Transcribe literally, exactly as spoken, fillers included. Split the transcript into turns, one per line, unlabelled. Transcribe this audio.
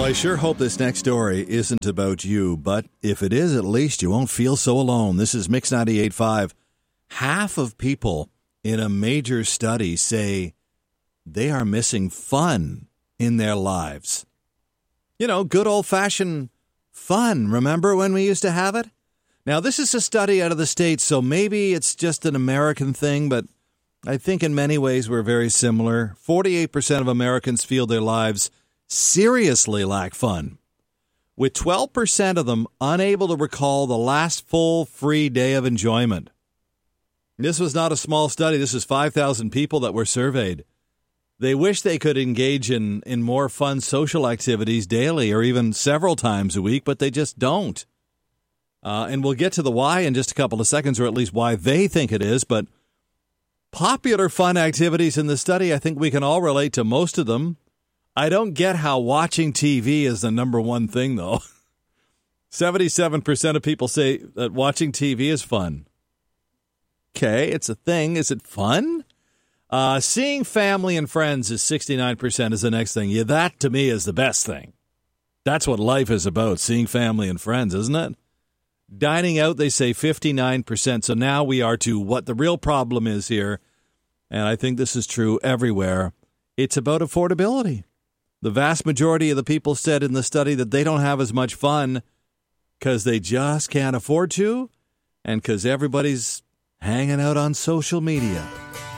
Well, I sure hope this next story isn't about you, but if it is, at least you won't feel so alone. This is Mix ninety-eight point five. Half of people in a major study say they are missing fun in their lives. You know, good old-fashioned fun. Remember when we used to have it? Now, this is a study out of the States, so maybe it's just an American thing, but I think in many ways we're very similar. forty-eight percent of Americans feel their lives seriously lack fun, with twelve percent of them unable to recall the last full free day of enjoyment. This was not a small study. This is five thousand people that were surveyed. They wish they could engage in, in more fun social activities daily or even several times a week, but they just don't. Uh, and we'll get to the why in just a couple of seconds, or at least why they think it is. But popular fun activities in the study, I think we can all relate to most of them. I don't get how watching T V is the number one thing, though. seventy-seven percent of people say that watching T V is fun. Okay, it's a thing. Is it fun? Uh, seeing family and friends is sixty-nine percent is the next thing. Yeah, that to me is the best thing. That's what life is about, seeing family and friends, isn't it? Dining out, they say fifty-nine percent. So now we are to what the real problem is here, and I think this is true everywhere. It's about affordability. The vast majority of the people said in the study that they don't have as much fun because they just can't afford to and because everybody's hanging out on social media.